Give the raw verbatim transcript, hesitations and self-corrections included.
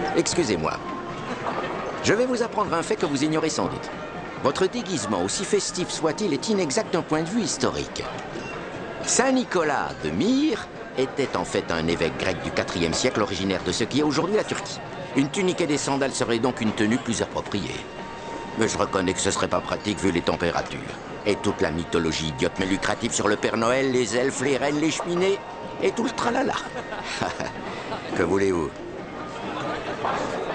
Excusez-moi. Je vais vous apprendre un fait que vous ignorez sans doute. Votre déguisement, aussi festif soit-il, est inexact d'un point de vue historique. Saint Nicolas de Myre était en fait un évêque grec du quatrième siècle originaire de ce qui est aujourd'hui la Turquie. Une tunique et des sandales seraient donc une tenue plus appropriée. Mais je reconnais que ce serait pas pratique vu les températures. Et toute la mythologie idiote mais lucrative sur le Père Noël, les elfes, les reines, les cheminées et tout le tralala. Que voulez-vous?